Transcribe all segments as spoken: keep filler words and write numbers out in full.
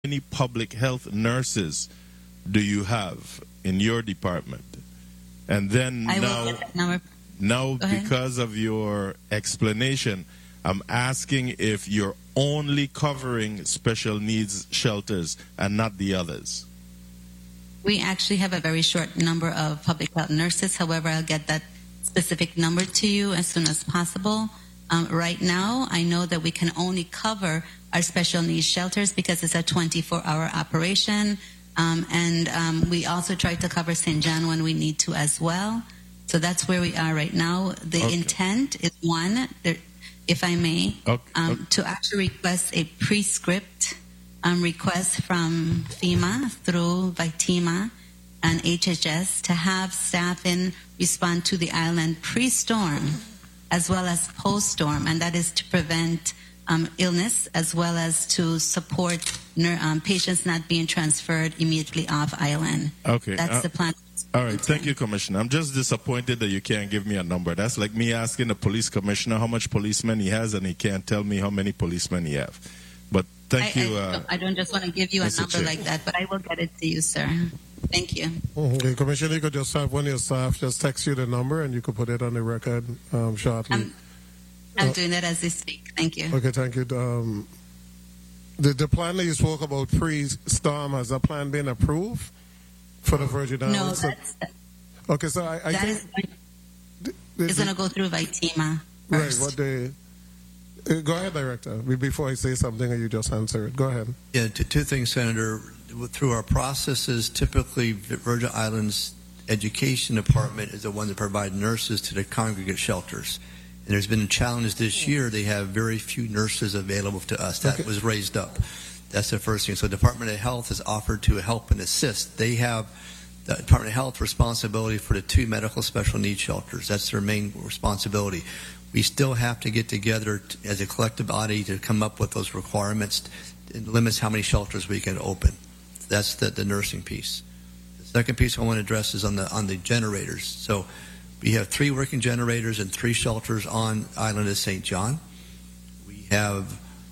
many public health nurses do you have in your department? And then I now, will get number. now because of your explanation, I'm asking if you're only covering special needs shelters and not the others. We actually have a very short number of public health nurses. However, I'll get that specific number to you as soon as possible. Um, right now, I know that we can only cover our special needs shelters because it's a twenty-four hour operation. Um, and um, we also try to cover Saint John when we need to as well. So that's where we are right now. The Okay. intent is one, there, if I may, Okay. um, Okay. to actually request a pre-script um, request from FEMA through Vitima and H H S to have staffing respond to the island pre-storm as well as post-storm, and that is to prevent um, illness as well as to support ner- um, patients not being transferred immediately off island. Okay. That's uh, the plan. All right. Thank you, Commissioner. I'm just disappointed that you can't give me a number. That's like me asking the police commissioner how much policemen he has, and he can't tell me how many policemen he have. But thank I, you. I, Uh, don't- I don't just want to give you a Mister number Chair. like that, but I will get it to you, sir. Thank you. Okay, Commissioner, you could just have one of your staff just text you the number and you could put it on the record um, shortly. I'm, I'm Uh, doing that as we speak. Thank you. Okay, thank you. Um, the, the plan that you spoke about pre-storm, has that plan been approved for the Virgin No, Islands? that's, Okay, so I, I that think... is going, the- it's the- going to go through Vitima Right, first. what the... uh, Go ahead, Director. Be- Before I say something, you just answer it. Go ahead. Yeah, two, two things, Senator. Through our processes, typically Virgin Islands Education Department is the one that provides nurses to the congregate shelters. And there's been a challenge this year. They have very few nurses available to us. That Okay. was raised up. That's the first thing. So the Department of Health has offered to help and assist. They have the Department of Health responsibility for the two medical special needs shelters. That's their main responsibility. We still have to get together t- as a collective body to come up with those requirements. It limits how many shelters we can open. That's the, the nursing piece. The second piece I want to address is on the on the generators. So we have three working generators and three shelters on island of Saint John. We have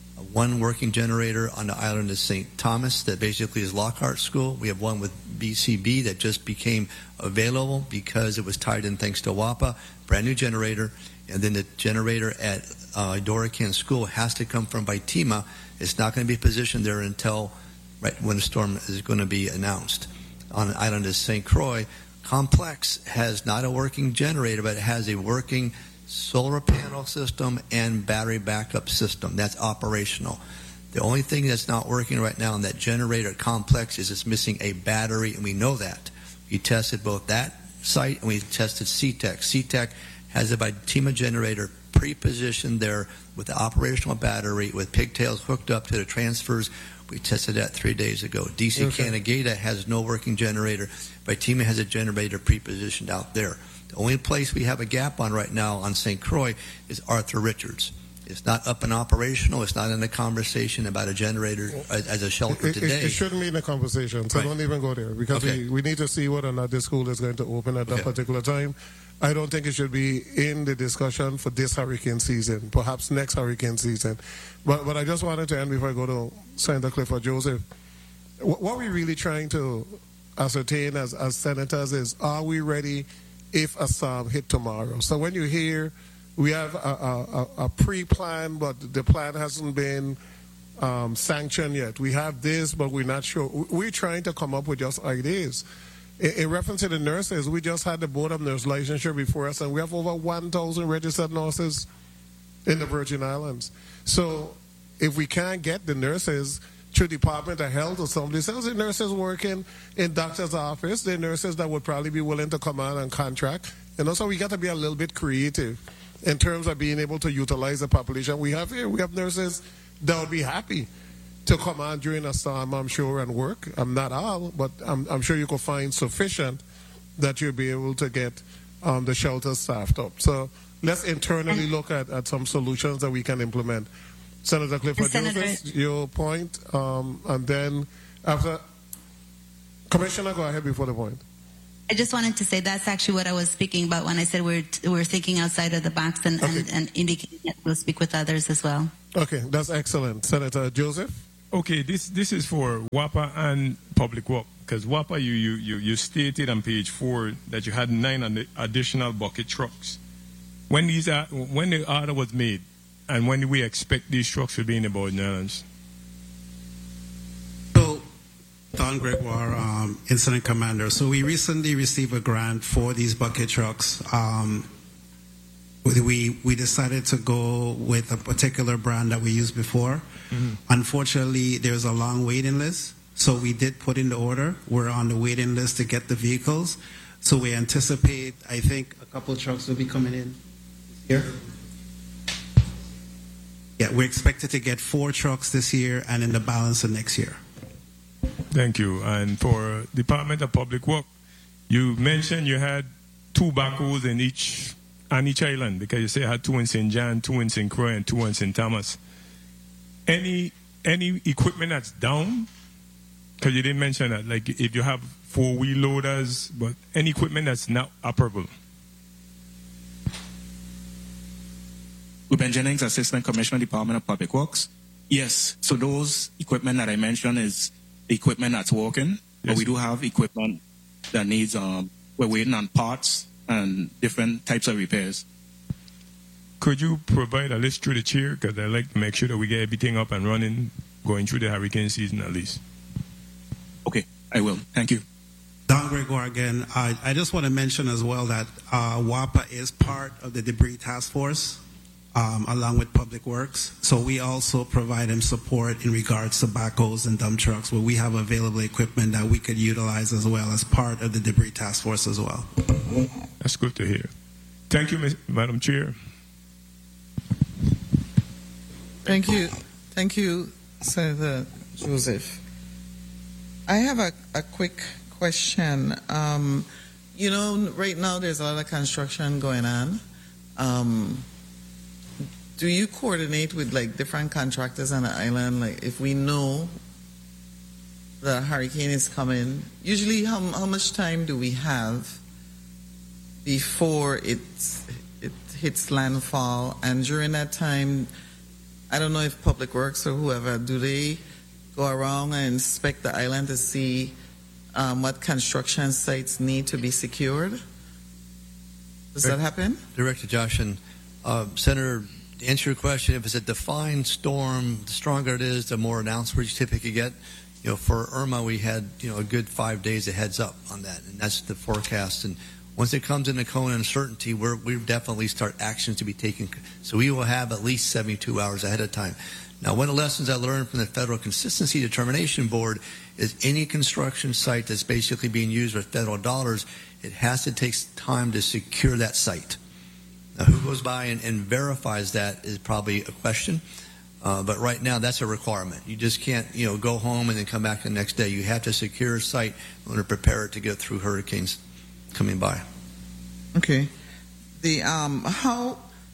one working generator on the island of Saint Thomas that basically is Lockhart School. We have one with B C B that just became available because it was tied in thanks to WAPA, brand new generator. And then the generator at uh, Dorican School has to come from Vitima. It's not going to be positioned there until right when the storm is going to be announced. On the island of Saint Croix, Complex has not a working generator, but it has a working solar panel system and battery backup system. That's operational. The only thing that's not working right now in that generator complex is it's missing a battery, and we know that. We tested both that site and we tested C-Tech. C-Tech has a Vitima generator pre-positioned there with the operational battery with pigtails hooked up to the transfers. We tested that three days ago. D C Okay. Canagata has no working generator. Vitima has a generator pre-positioned out there. The only place we have a gap on right now on Saint Croix is Arthur Richards. It's not up and operational. It's not in the conversation about a generator as, as a shelter It, it, today. it shouldn't be in the conversation, so Right. don't even go there because Okay. we, we need to see whether or not this school is going to open at that Okay. particular time. I don't think it should be in the discussion for this hurricane season, perhaps next hurricane season. But, but I just wanted to end before I go to Senator Clifford Joseph. What, what we're really trying to ascertain as, as senators is, are we ready if a storm hit tomorrow? So when you hear we have a, a, a, a pre-plan, but the plan hasn't been um, sanctioned yet. We have this, but we're not sure. We're trying to come up with just ideas. In, in reference to the nurses, we just had the Board of Nurse Licensure before us, and we have over one thousand registered nurses in the Virgin Islands. So if we can't get the nurses through Department of Health or somebody else, the nurses working in doctor's office, the nurses that would probably be willing to come on and contract. And also we got to be a little bit creative in terms of being able to utilize the population we have here. We have nurses that would be happy to come on during a storm, I'm sure, and work. I'm not all, but I'm, I'm sure you could find sufficient that you'll be able to get um, the shelters staffed up. So let's internally look at, at some solutions that we can implement. Senator Clifford Senator- Joseph, your point, um, and then after, Commissioner, go ahead before the point. I just wanted to say that's actually what I was speaking about when I said we're we're thinking outside of the box and, Okay. and, and indicating that we'll speak with others as well. Okay, that's excellent. Senator Joseph? Okay, this this is for WAPA and Public Work, because WAPA, you, you, you, you stated on page four that you had nine additional bucket trucks. When these are, when the order was made, and when do we expect these trucks to be in the Bowden Islands? So, Don Gregoire, um, Incident Commander. So we recently received a grant for these bucket trucks. Um, we we decided to go with a particular brand that we used before. Mm-hmm. Unfortunately, there's a long waiting list, so we did put in the order. We're on the waiting list to get the vehicles. So we anticipate, I think, a couple of trucks will be coming in here. Yeah, we're expected to get four trucks this year and in the balance of next year. Thank you. And for Department of Public Work, you mentioned you had two backhoes in each on each island, because you say you had two in Saint John, two in Saint Croix, and two in Saint Thomas. Any any equipment that's down? Because you didn't mention that. Like if you have four wheel loaders, but any equipment that's not operable. Ruben Jennings, Assistant Commissioner, Department of Public Works. Yes, so those equipment that I mentioned is the equipment that's working, yes. But we do have equipment that needs, um, we're waiting on parts and different types of repairs. Could you provide a list through the chair? Because I'd like to make sure that we get everything up and running going through the hurricane season at least. Okay, I will. Thank you. Don Gregoire again. I, I just want to mention as well that uh, WAPA is part of the debris task force, um, along with Public Works. So we also provide them support in regards to backhoes and dump trucks, where we have available equipment that we could utilize as well as part of the debris task force as well. That's good to hear. Thank you, Madam Chair. Thank you. Thank you, Senator Joseph. I have a, a quick question. Um, you know, right now there's a lot of construction going on. Um, do you coordinate with like different contractors on the island? Like if we know the hurricane is coming, usually how, how much time do we have before it, it hits landfall? And during that time, I don't know if Public Works or whoever, do they go around and inspect the island to see um, what construction sites need to be secured? Does that happen? Director Josh, and uh, Senator, to answer your question, if it's a defined storm, the stronger it is, the more announcements you typically get. You know, for Irma, we had, you know, a good five days of heads up on that, and that's the forecast. And once it comes into cone uncertainty, we're, we definitely start actions to be taken. So we will have at least seventy-two hours ahead of time. Now, one of the lessons I learned from the Federal Consistency Determination Board is any construction site that's basically being used with federal dollars, it has to take time to secure that site. Now, who goes by and, and verifies that is probably a question. Uh, but right now, that's a requirement. You just can't, you know, go home and then come back the next day. You have to secure a site in order to prepare it to go through hurricanes coming by. Okay. The um how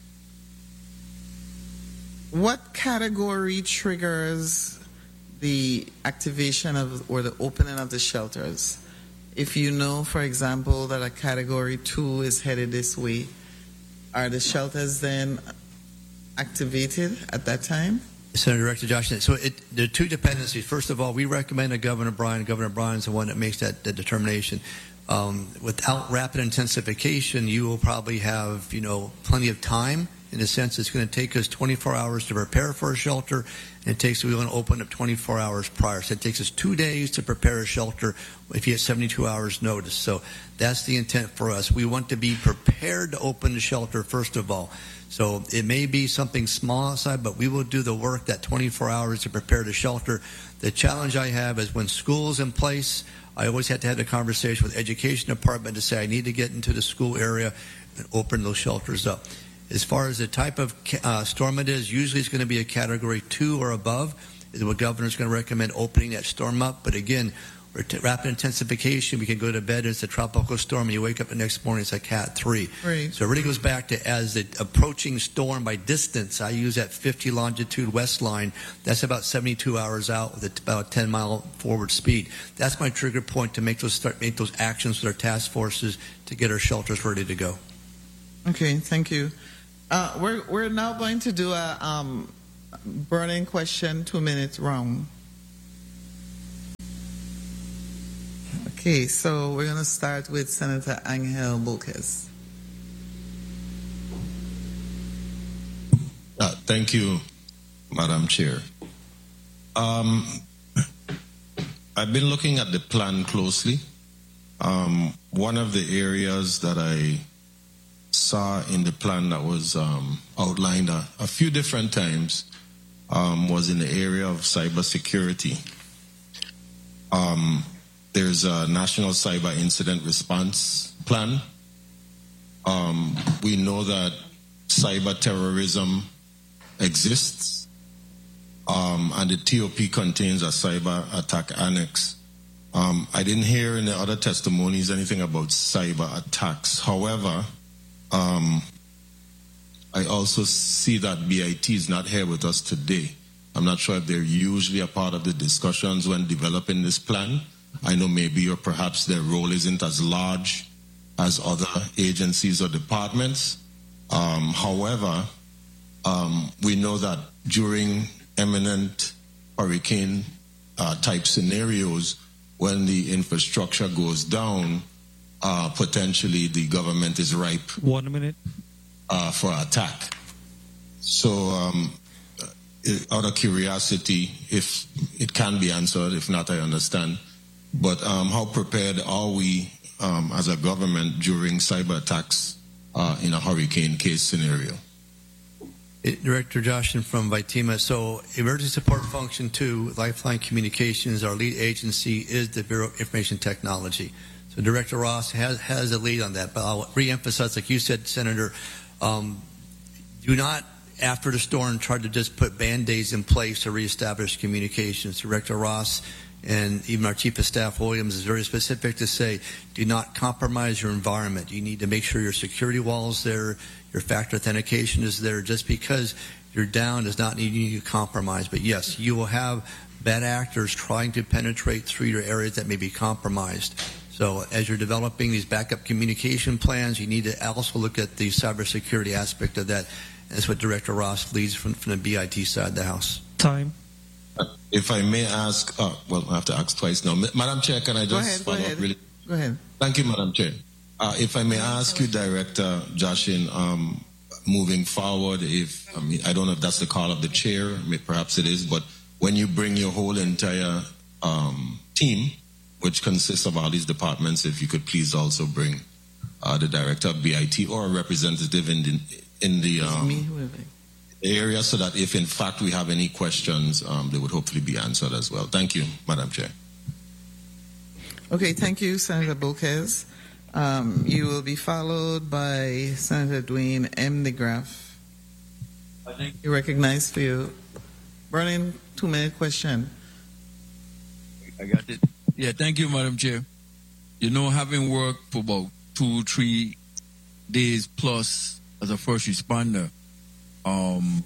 what category triggers the activation of or the opening of the shelters? If you know, for example, that a category two is headed this way, are the shelters then activated at that time? Senator Director Josh, so it, there are two dependencies. First of all, we recommend to Governor Bryan. Governor Bryan's the one that makes that, that determination. Um, without rapid intensification, you will probably have, you know, plenty of time. In a sense, it's going to take us twenty-four hours to prepare for a shelter, and it takes we want to open up twenty-four hours prior. So it takes us two days to prepare a shelter if you have seventy-two hours notice. So that's the intent for us. We want to be prepared to open the shelter first of all. So it may be something small outside, but we will do the work that twenty-four hours to prepare the shelter. The challenge I have is when school's in place, I always have to have a conversation with the education department to say I need to get into the school area and open those shelters up. As far as the type of uh, storm it is, usually it's going to be a category two or above. Is what governor's going to recommend opening that storm up. But again, we're t- rapid intensification. We can go to bed. It's a tropical storm. And you wake up the next morning, it's a cat three. Right. So it really goes back to as the approaching storm by distance. I use that fifty longitude west line. That's about seventy-two hours out with about a ten mile forward speed. That's my trigger point to make those start make those actions with our task forces to get our shelters ready to go. Okay, thank you. Uh, we're we're now going to do a um, burning question two minute round. Okay, so we're going to start with Senator Angel Bolquez. Uh, thank you, Madam Chair. Um, I've been looking at the plan closely. Um, one of the areas that I saw in the plan that was um, outlined a, a few different times um, was in the area of cybersecurity. Um, there's a National Cyber Incident Response Plan. Um, we know that cyber terrorism exists, um, and the T O P contains a cyber attack annex. Um, I didn't hear in the other testimonies anything about cyber attacks. However, um, I also see that B I T is not here with us today. I'm not sure if they're usually a part of the discussions when developing this plan. I know maybe or perhaps their role isn't as large as other agencies or departments. Um, however, um, we know that during imminent hurricane uh, type scenarios, when the infrastructure goes down, uh, potentially the government is ripe One minute. Uh, for attack. So, um, out of curiosity, if it can be answered, if not, I understand. But um, how prepared are we um, as a government during cyber attacks uh, in a hurricane case scenario? Director Joshin from Vitima. So Emergency Support Function two, Lifeline Communications, our lead agency is the Bureau of Information Technology. So Director Ross has, has a lead on that. But I'll reemphasize, like you said, Senator, um, do not, after the storm, try to just put Band-Aids in place to reestablish communications. Director Ross and even our Chief of Staff Williams is very specific to say, do not compromise your environment. You need to make sure your security wall is there, your factor authentication is there. Just because you're down does not mean you need to compromise. But yes, you will have bad actors trying to penetrate through your areas that may be compromised. So as you're developing these backup communication plans, you need to also look at the cybersecurity aspect of that. And that's what Director Ross leads from, from the B I T side of the House. Time. If I may ask, uh, well, I have to ask twice now. Madam Chair, can I just go ahead, follow go ahead. up really? Go ahead. Thank you, Madam Chair. Uh, if I may ask you, Director Joshin, um, moving forward, if I mean, I don't know if that's the call of the chair, perhaps it is, but when you bring your whole entire um, team, which consists of all these departments, if you could please also bring uh, the Director of B I T or a representative in the in the um, area, so that if in fact we have any questions, um, they would hopefully be answered as well. Thank you, Madam Chair. Okay, thank you, Senator Bolquez. Um, you will be followed by Senator Dwayne M. DeGraff. You recognized for you. Burning two-minute question. I got it. Yeah, thank you, Madam Chair. You know, having worked for about two, three days plus as a first responder, um,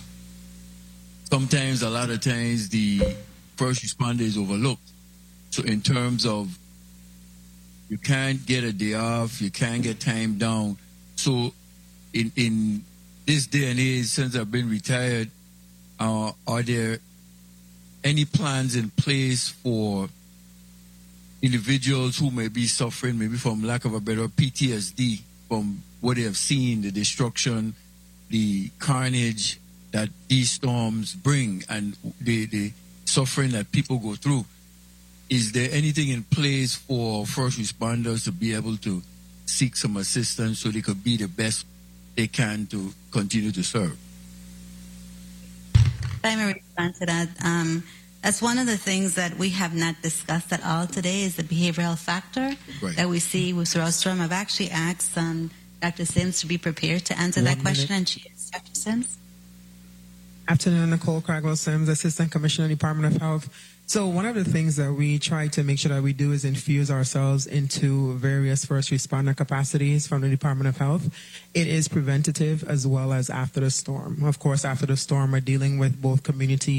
sometimes, a lot of times, the first responder is overlooked. So in terms of you can't get a day off, you can't get time down. So in in this day and age, since I've been retired, uh, are there any plans in place for individuals who may be suffering, maybe from lack of a better P T S D, from what they have seen, the destruction, the carnage that these storms bring, and the, the suffering that people go through? Is there anything in place for first responders to be able to seek some assistance so they could be the best they can to continue to serve? I may respond to that. Um, that's one of the things that we have not discussed at all today is the behavioral factor right. that we see with throughout storm. I've actually asked um, Doctor Sims to be prepared to answer One that question, minute. and she is. Doctor Sims? Afternoon, Nicole Cragwell Sims, Assistant Commissioner, Department of Health. So one of the things that we try to make sure that we do is infuse ourselves into various first responder capacities from the Department of Health. It is preventative as well as after the storm. Of course, after the storm, we're dealing with both community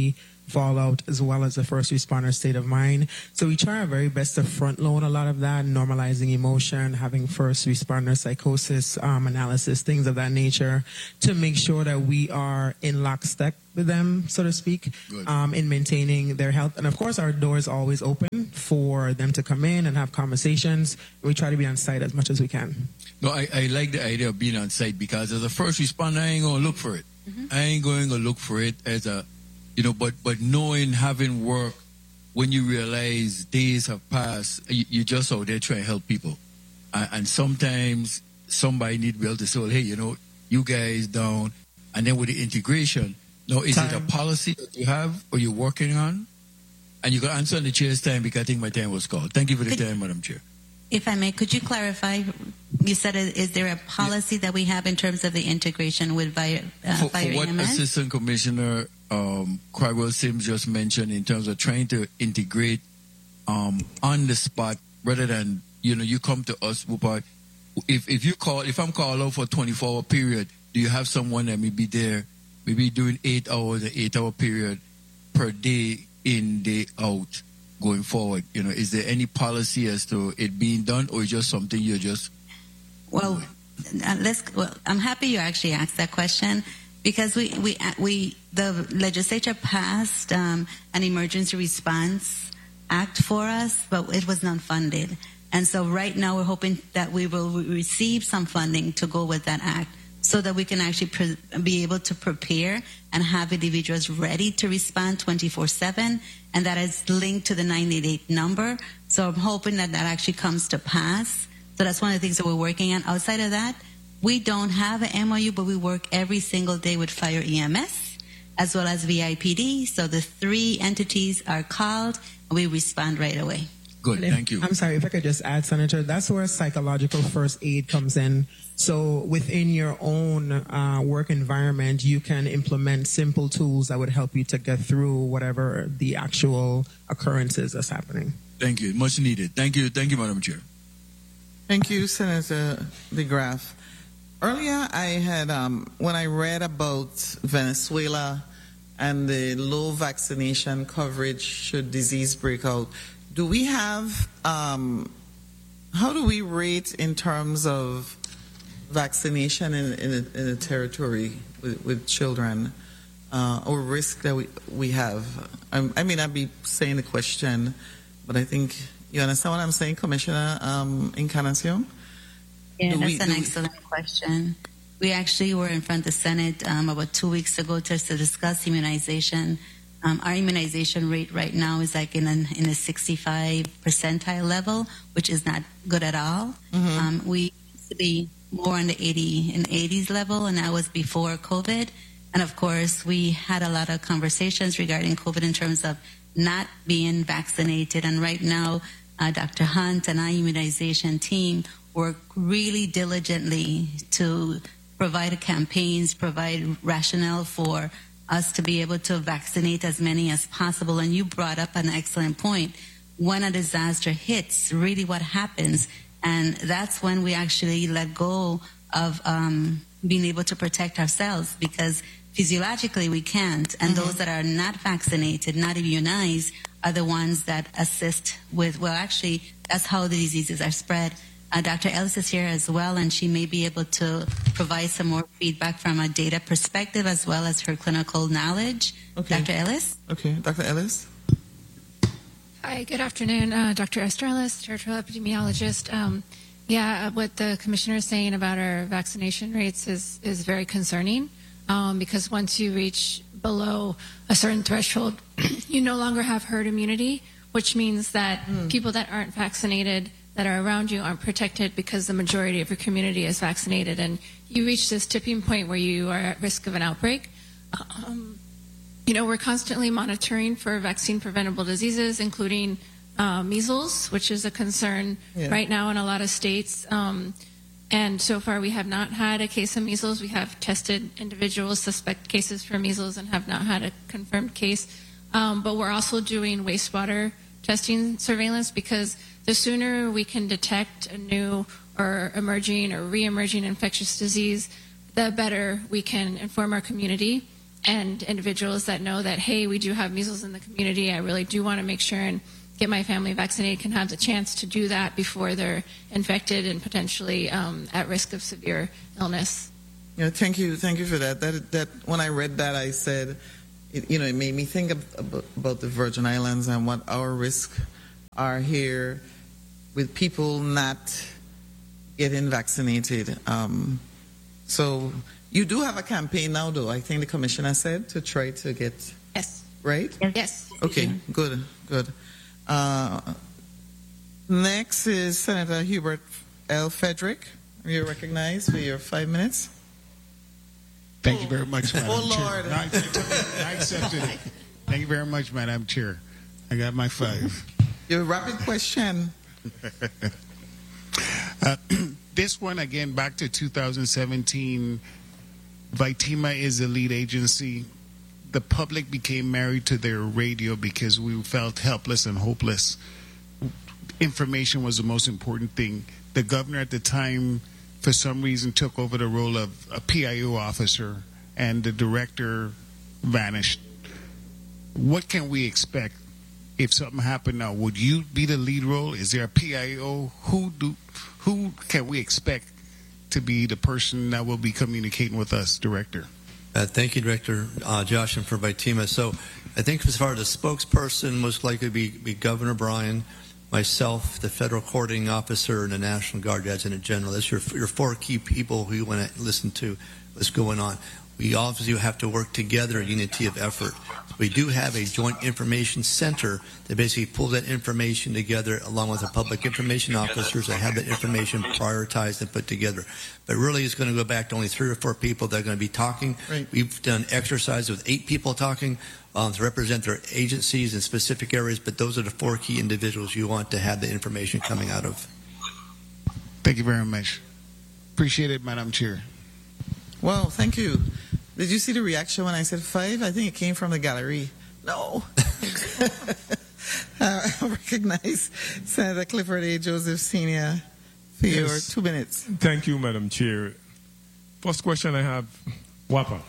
fallout, as well as the first responder state of mind. So we try our very best to front load a lot of that, normalizing emotion, having first responder psychosis um, analysis, things of that nature, to make sure that we are in lockstep with them, so to speak, um, in maintaining their health. And of course, our door is always open for them to come in and have conversations. We try to be on site as much as we can. No, I, I like the idea of being on site, because as a first responder, I ain't going to look for it. Mm-hmm. I ain't going to look for it as a, you know, but, but knowing, having work, when you realize days have passed, you, you're just out there trying to help people. Uh, and sometimes somebody need to be able to say, well, hey, you know, you guys down. And then with the integration, now, is time. It a policy that you have or you're working on? And you can answer on the chair's time, because I think my time was called. Thank you for the could, time, Madam Chair. If I may, could you clarify? You said, is there a policy yeah. that we have in terms of the integration with Fire, uh, for, Fire for what E M S? Assistant Commissioner um, Cragwell Sims just mentioned in terms of trying to integrate um, on the spot, rather than, you know, you come to us, Whoopa. If, if you call, if I'm called out for a twenty-four hour period, do you have someone that may be there, maybe doing eight hours, an eight hour period per day, in, day out, going forward? You know, is there any policy as to it being done, or is just something you're just... Well, uh, let's, well, I'm happy you actually asked that question, because we, we, we the legislature passed um, an emergency response act for us, but it was non-funded. And so right now we're hoping that we will receive some funding to go with that act, so that we can actually pre- be able to prepare and have individuals ready to respond twenty-four seven, and that is linked to the nine eight eight number. So I'm hoping that that actually comes to pass. So that's one of the things that we're working on. Outside of that, we don't have an M O U, but we work every single day with Fire E M S as well as V I P D. So the three entities are called, and we respond right away. Good, if, thank you. I'm sorry, if I could just add, Senator, that's where psychological first aid comes in. So within your own uh, work environment, you can implement simple tools that would help you to get through whatever the actual occurrences that's happening. Thank you. Much needed. Thank you. Thank you, Madam Chair. Thank you, Senator DeGraff. Earlier, I had, um, when I read about Venezuela and the low vaccination coverage should disease break out, do we have, um, how do we rate in terms of vaccination in, in, a, in a territory with, with children, uh, or risk that we, we have? I, I may not be saying the question, but I think you understand what I'm saying, Commissioner um, Encarnacion? Yeah, do that's we, an do excellent we... question. We actually were in front of the Senate um, about two weeks ago to, to discuss immunization. Um, our immunization rate right now is like in a, in a sixty-five percentile level, which is not good at all. Mm-hmm. Um, we used to be more on the eighty and eighties level, and that was before COVID. And of course, we had a lot of conversations regarding COVID in terms of not being vaccinated. And right now, uh, Doctor Hunt and our immunization team work really diligently to provide campaigns, provide rationale for us to be able to vaccinate as many as possible. And you brought up an excellent point. When a disaster hits, really what happens, and that's when we actually let go of um, being able to protect ourselves, because physiologically we can't. And mm-hmm. those that are not vaccinated, not immunized, are the ones that assist with, well, actually, that's how the diseases are spread. Uh, Doctor Ellis is here as well, and she may be able to provide some more feedback from a data perspective as well as her clinical knowledge. Okay. Doctor Ellis? Okay, Doctor Ellis? Hi, good afternoon. Uh, Doctor Esther Ellis, territorial epidemiologist. Um, yeah, what the commissioner is saying about our vaccination rates is, is very concerning, um, because once you reach below a certain threshold, you no longer have herd immunity, which means that mm. people that aren't vaccinated that are around you aren't protected because the majority of your community is vaccinated, and you reach this tipping point where you are at risk of an outbreak. Um, you know, we're constantly monitoring for vaccine preventable diseases, including uh, measles, which is a concern yeah. right now in a lot of states. Um, and so far we have not had a case of measles. We have tested individuals, suspect cases for measles, and have not had a confirmed case. Um, but we're also doing wastewater testing surveillance, because the sooner we can detect a new or emerging or re-emerging infectious disease, the better we can inform our community and individuals that know that, hey, we do have measles in the community. I really do want to make sure and get my family vaccinated, can have the chance to do that before they're infected and potentially um, at risk of severe illness. Yeah, thank you, thank you for that. That that when I read that, I said, it, you know, it made me think of, about, about the Virgin Islands and what our risks are here with people not getting vaccinated. Um, so you do have a campaign now, though. I think the commissioner said to try to get yes, right? Yes. Okay, good, good. Uh, next is Senator Hubert L. Frederick. You're recognized for your five minutes. Thank you very much, Madam Oh, Chair. Lord. No, I accepted it. I accepted it. Thank you very much, Madam Chair. I got my five. Your rapid question. uh, this one, again, back to two thousand seventeen. Vitima is the lead agency. The public became married to their radio because we felt helpless and hopeless. Information was the most important thing. The governor at the time, for some reason, took over the role of a P I O officer, and the director vanished. What can we expect if something happened now? Would you be the lead role? Is there a P I O? Who do? Who can we expect to be the person that will be communicating with us, Director? Uh, thank you, Director uh, Josh, and for Vitima. So I think as far as the spokesperson, most likely be, be Governor Bryan, myself, the Federal Coordinating Officer, and the National Guard Adjutant General. That's your, your four key people who you want to listen to what's going on. We obviously have to work together in unity of effort. We do have a joint information center that basically pulls that information together along with the public information officers that have that information prioritized and put together. But really it's going to go back to only three or four people that are going to be talking. Right. We've done exercises with eight people talking um, to represent their agencies in specific areas, but those are the four key individuals you want to have the information coming out of. Thank you very much. Appreciate it, Madam Chair. Wow, thank you. Did you see the reaction when I said five? I think it came from the gallery. No. uh, I recognize Senator Clifford A. Joseph Senior for yes. your two minutes. Thank you, Madam Chair. First question I have, WAPA.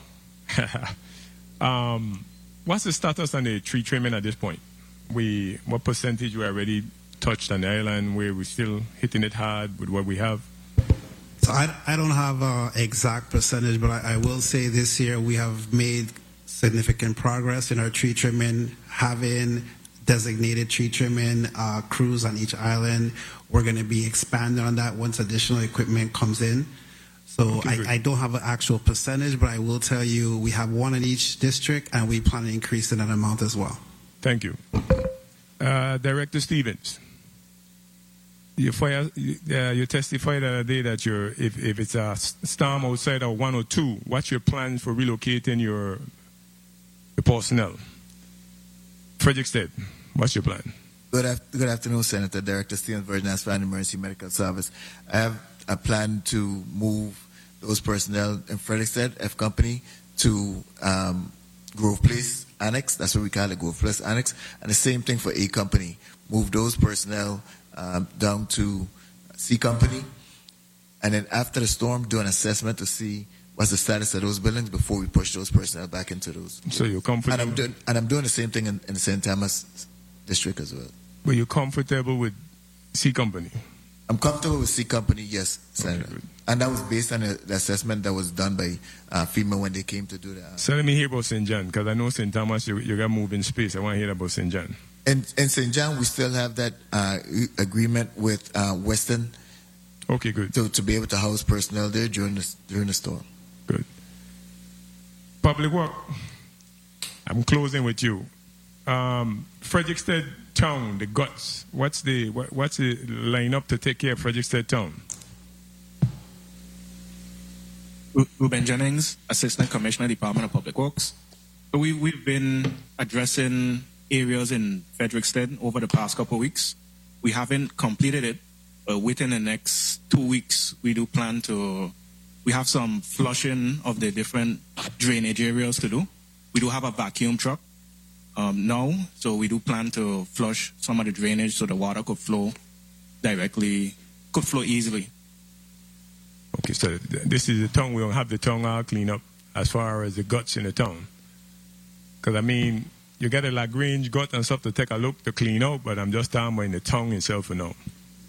um, what's the status on the tree trimming at this point? We what percentage we already touched on the island where we're still hitting it hard with what we have? So I, I don't have an exact percentage, but I, I will say this year we have made significant progress in our tree trimming, having designated tree trimming uh, crews on each island. We're going to be expanding on that once additional equipment comes in. So okay, I, I don't have an actual percentage, but I will tell you we have one in each district, and we plan to increase in that amount as well. Thank you. Uh, Director Stevens. You, fire, uh, you testified the other day that you're, if, if it's a storm outside of one or two, what's your plan for relocating your, your personnel? Frederickstead, what's your plan? Good, af good afternoon, Senator. Director Stevens, Virgin Islands Emergency Medical Service. I have a plan to move those personnel in Frederickstead, F Company, to um, Grove Place Annex. That's what we call it, Grove Place Annex. And the same thing for A Company. Move those personnel Um, down to C Company, and then after the storm, do an assessment to see what's the status of those buildings before we push those personnel back into those. So you're comfortable? And I'm doing, and I'm doing the same thing in, in the Saint Thomas district as well. But you're comfortable with C Company? I'm comfortable with C Company, yes, Senator. Okay, and that was based on a, the assessment that was done by uh, FEMA when they came to do that. So let me hear about Saint John, because I know Saint Thomas, you, you got moving space. I want to hear about Saint John. In, in Saint John, we still have that uh, agreement with uh, Western. Okay, good. To, to be able to house personnel there during the, during the storm. Good. Public Work. I'm closing with you. Um, Frederickstead Town, the guts. What's the what, what's the lineup to take care of Frederickstead Town? Ruben Jennings, Assistant Commissioner, Department of Public Works. So we we've been addressing areas in Frederickstead over the past couple of weeks. We haven't completed it, but within the next two weeks, we do plan to, we have some flushing of the different drainage areas to do. We do have a vacuum truck um, now, so we do plan to flush some of the drainage so the water could flow directly, could flow easily. Okay, so this is the town, we'll have the town all cleaned up as far as the guts in the town. Because, I mean, you get a Lagrange gut and stuff to take a look to clean out, but I'm just talking about in the tongue itself for now.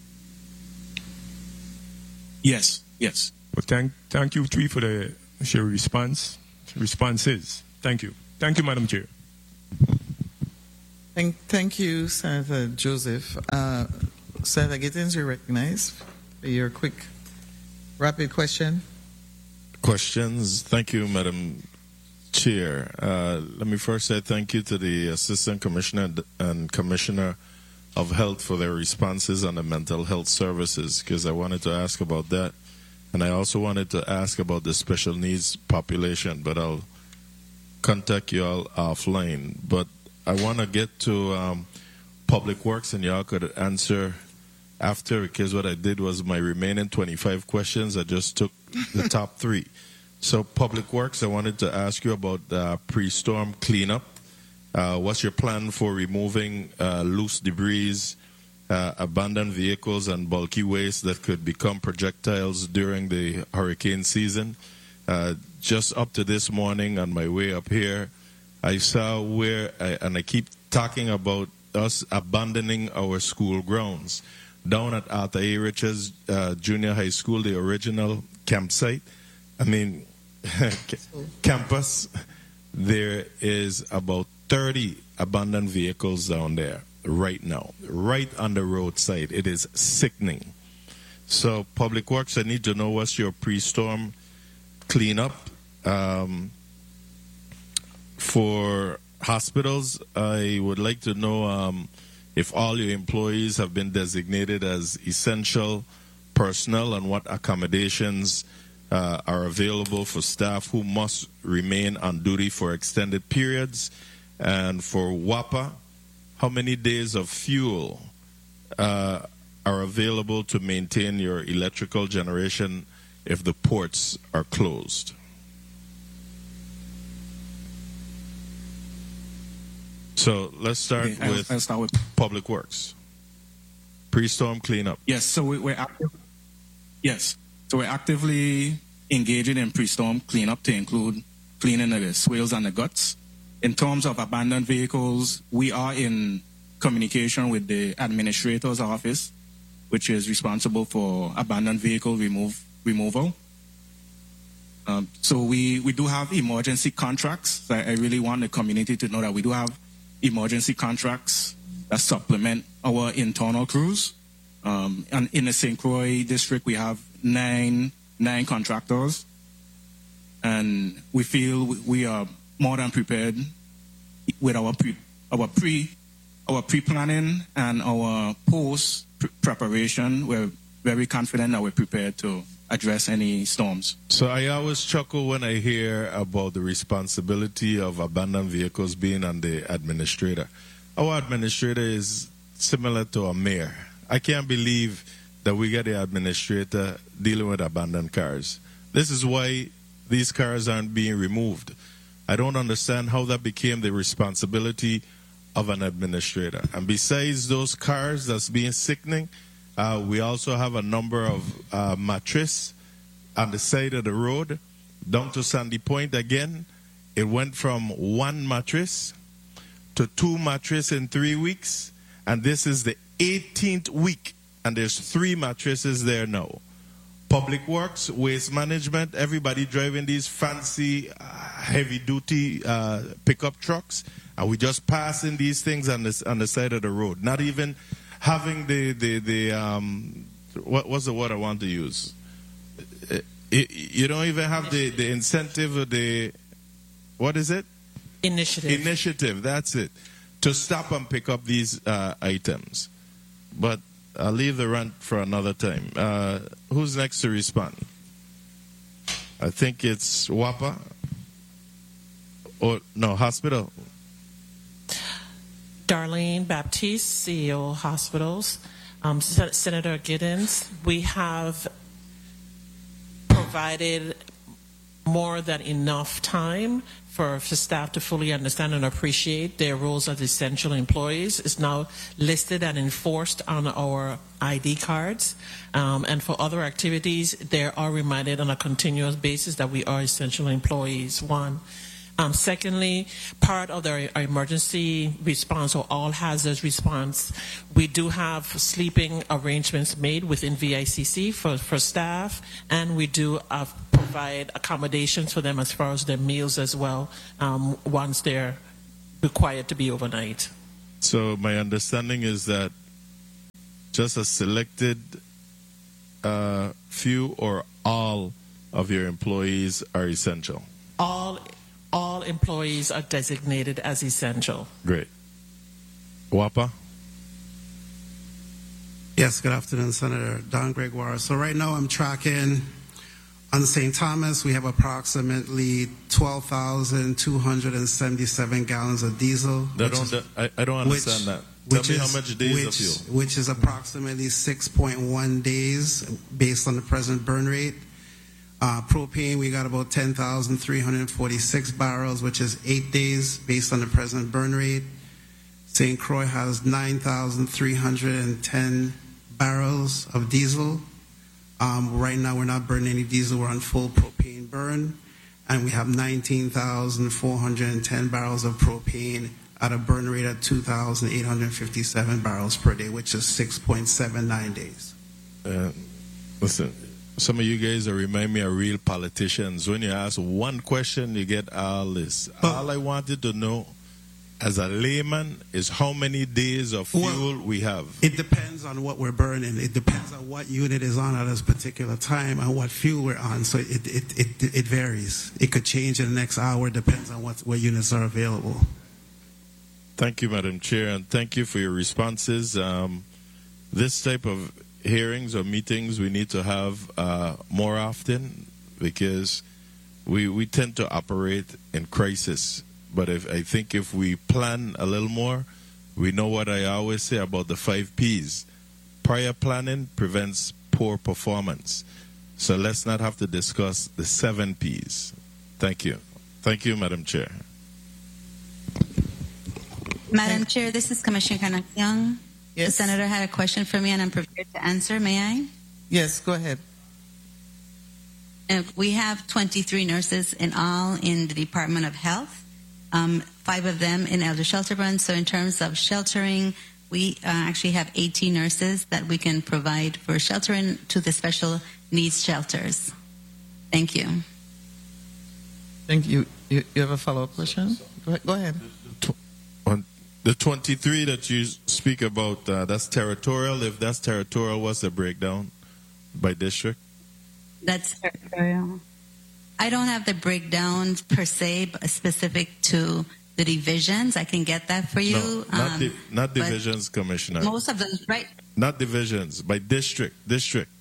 Yes, yes. Well, thank, thank you, Tree, for the your response, responses. Thank you. Thank you, Madam Chair. Thank, thank you, Senator Joseph. Uh, Senator Gittins, you're recognized for your quick, rapid question. Questions? Thank you, Madam Chair. Uh, let me first say thank you to the Assistant Commissioner and Commissioner of Health for their responses on the mental health services, because I wanted to ask about that. And I also wanted to ask about the special needs population, but I'll contact you all offline. But I want to get to um, Public Works, and y'all could answer after, because what I did was my remaining twenty-five questions, I just took the top three. So Public Works, I wanted to ask you about uh, pre-storm cleanup. Uh, what's your plan for removing uh, loose debris, uh, abandoned vehicles, and bulky waste that could become projectiles during the hurricane season? Uh, just up to this morning on my way up here, I saw where, I, and I keep talking about us abandoning our school grounds. Down at Arthur A. Richards uh, Junior High School, the original campsite, I mean, campus, there is about thirty abandoned vehicles down there right now, right on the roadside. It is sickening. So, Public Works, I need to know what's your pre-storm cleanup. Um, for hospitals, I would like to know um, if all your employees have been designated as essential personnel and what accommodations uh, are available for staff who must remain on duty for extended periods. And for WAPA, how many days of fuel uh, are available to maintain your electrical generation if the ports are closed? So let's start, okay, I'll, with I'll start with Public Works. Pre-storm cleanup. Yes, so we, we're active. Yes, so we're actively engaging in pre-storm cleanup to include cleaning the swales and the guts. In terms of abandoned vehicles, we are in communication with the administrator's office, which is responsible for abandoned vehicle remove removal. Um, so we, we do have emergency contracts. I, I really want the community to know that we do have emergency contracts that supplement our internal crews. Um, and in the Saint Croix district, we have nine nine contractors, and we feel we are more than prepared with our pre our pre our pre planning and our post preparation. We're very confident that we're prepared to address any storms. So I always chuckle when I hear about the responsibility of abandoned vehicles being on the administrator. Our administrator is similar to a mayor. I can't believe that we get the administrator dealing with abandoned cars. This is why these cars aren't being removed. I don't understand how that became the responsibility of an administrator. And besides those cars that's being sickening, Uh, we also have a number of uh, mattresses on the side of the road. Down to Sandy Point again, it went from one mattress to two mattresses in three weeks. And this is the eighteenth week, and there's three mattresses there now. Public Works, Waste Management, everybody driving these fancy, uh, heavy-duty uh, pickup trucks, and we just passing these things on the, on the side of the road. Not even having the, the, the um, what, what's the word I want to use? It, it, you don't even have the, the incentive or the, what is it? Initiative. Initiative, that's it. To stop and pick up these uh, items. But I'll leave the rant for another time. Uh, who's next to respond? I think it's WAPA. Or, no, hospital. Darlene Baptiste, C E O Hospitals. Um, Sen- Senator Giddens, we have provided more than enough time for, for staff to fully understand and appreciate their roles as essential employees. It's now listed and enforced on our I D cards. Um, and for other activities, they are reminded on a continuous basis that we are essential employees. One. Um, secondly, part of the our emergency response or all hazards response, we do have sleeping arrangements made within V I C C for, for staff, and we do uh, provide accommodations for them as far as their meals as well, um, once they're required to be overnight. So my understanding is that just a selected uh, few or all of your employees are essential? All all employees are designated as essential. Great. Wapa? Yes, good afternoon, Senator Don Gregoire. So right now I'm tracking on Saint Thomas, we have approximately twelve thousand two hundred seventy-seven gallons of diesel. That don't, is, I, I don't understand which, that. Tell which me is, how much days which, of fuel. Which is approximately six point one days based on the present burn rate. Uh, propane, we got about ten thousand three hundred forty-six barrels, which is eight days based on the present burn rate. Saint Croix has nine thousand three hundred ten barrels of diesel. Um, right now, we're not burning any diesel. We're on full propane burn. And we have nineteen thousand four hundred ten barrels of propane at a burn rate of two thousand eight hundred fifty-seven barrels per day, which is six point seven nine days. Uh, listen, some of you guys are remind me of real politicians. When you ask one question, you get all this. But, all I wanted to know, as a layman, is how many days of fuel well, we have. It depends on what we're burning. It depends on what unit is on at this particular time and what fuel we're on. So it it, it, it varies. It could change in the next hour. It depends on what, what units are available. Thank you, Madam Chair, and thank you for your responses. Um, this type of hearings or meetings we need to have uh, more often, because we we tend to operate in crisis. But if I think if we plan a little more, we know what I always say about the five P's. Prior planning prevents poor performance. So let's not have to discuss the seven P's. Thank you. Thank you, Madam Chair. Madam Chair, this is Commissioner Carnacion. Yes. The Senator had a question for me, and I'm prepared to answer. May I? Yes, go ahead. Uh, we have twenty-three nurses in all in the Department of Health. Um, five of them in elder shelter runs. So in terms of sheltering, we uh, actually have eighteen nurses that we can provide for sheltering to the special needs shelters. Thank you. Thank you. You, you have a follow-up question? Go ahead. Go ahead. On the twenty-three that you speak about, uh, that's territorial. If that's territorial, what's the breakdown by district? That's territorial. I don't have the breakdown per se, but specific to the divisions. I can get that for you. No, not, um, di- not divisions, Commissioner. Most of them, right? Not divisions, by district. District.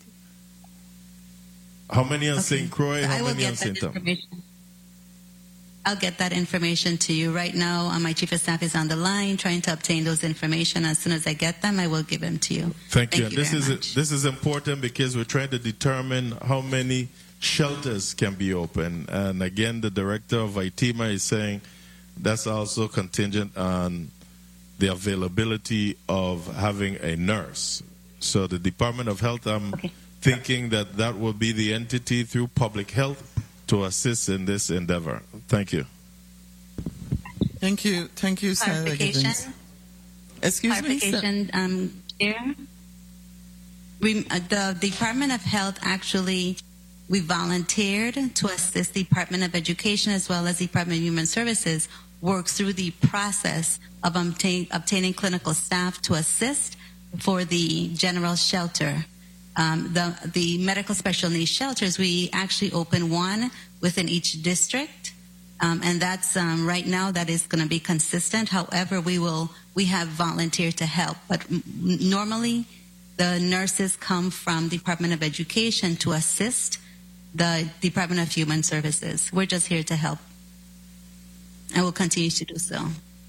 How many on Okay. Saint Croix? How I will many on get that Saint Thomas? information. I'll get that information to you right now. Uh, my chief of staff is on the line trying to obtain those information. As soon as I get them, I will give them to you. Thank, you. Thank you this very is much. this is important because we're trying to determine how many shelters can be open. And again, the director of ITEMA is saying that's also contingent on the availability of having a nurse. So the Department of Health, I'm okay. thinking that that will be the entity through public health to assist in this endeavor. Thank you. Thank you. Thank you, Senator Gibbons. Excuse me, sir. Clarification, um, Chair. We, uh, the Department of Health actually, we volunteered to assist the Department of Education as well as the Department of Human Services work through the process of obtain, obtaining clinical staff to assist for the general shelter. Um, the, the medical special needs shelters, we actually open one within each district. Um, and that's um, right now that is going to be consistent. However, we will we have volunteered to help, but m- normally the nurses come from Department of Education to assist the Department of Human Services. We're just here to help, and we'll continue to do so.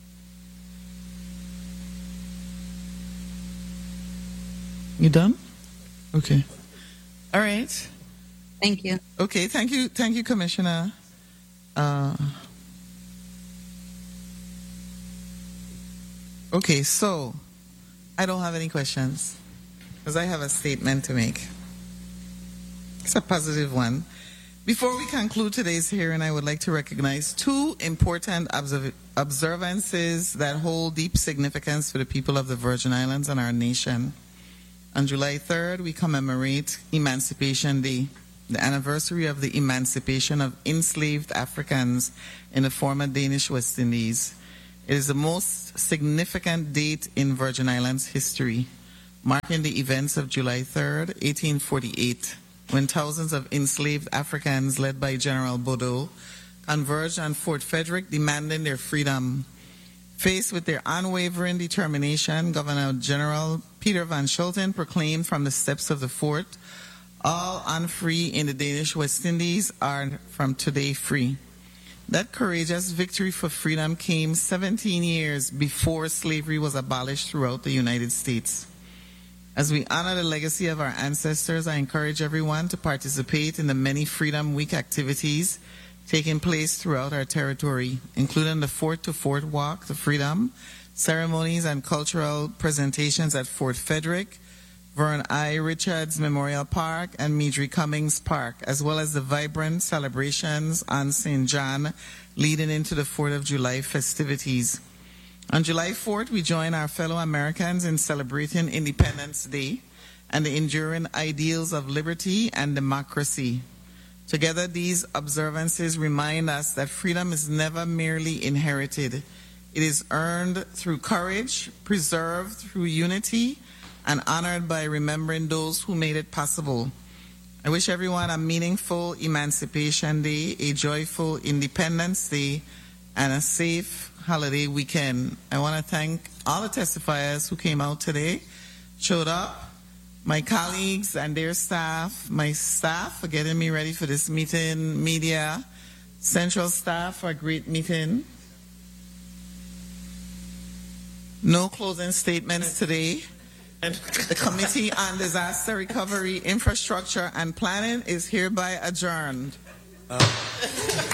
You done? Okay. All right. Thank you. Okay. Thank you. Thank you, Commissioner. Uh, okay. So, I don't have any questions because I have a statement to make. It's a positive one. Before we conclude today's hearing, I would like to recognize two important observ- observances that hold deep significance for the people of the Virgin Islands and our nation. On July third, we commemorate Emancipation Day, the anniversary of the emancipation of enslaved Africans in the former Danish West Indies. It is the most significant date in Virgin Islands history, marking the events of July third, eighteen forty-eight, when thousands of enslaved Africans led by General Bodo converged on Fort Frederick demanding their freedom. Faced with their unwavering determination, Governor General Peter Van Schulten proclaimed from the steps of the fort, "All unfree in the Danish West Indies are from today free." That courageous victory for freedom came seventeen years before slavery was abolished throughout the United States. As we honor the legacy of our ancestors, I encourage everyone to participate in the many Freedom Week activities taking place throughout our territory, including the Fort to Fort Walk to Freedom, ceremonies and cultural presentations at Fort Frederick, Vern I. Richards Memorial Park, and Meadry Cummings Park, as well as the vibrant celebrations on Saint John leading into the fourth of July festivities. On July fourth, we join our fellow Americans in celebrating Independence Day and the enduring ideals of liberty and democracy. Together, these observances remind us that freedom is never merely inherited. It is earned through courage, preserved through unity, and honored by remembering those who made it possible. I wish everyone a meaningful Emancipation Day, a joyful Independence Day, and a safe holiday weekend. I want to thank all the testifiers who came out today, showed up, my colleagues and their staff, my staff for getting me ready for this meeting, media, central staff for a great meeting. No closing statements today. The Committee on Disaster Recovery, Infrastructure and Planning is hereby adjourned. Uh.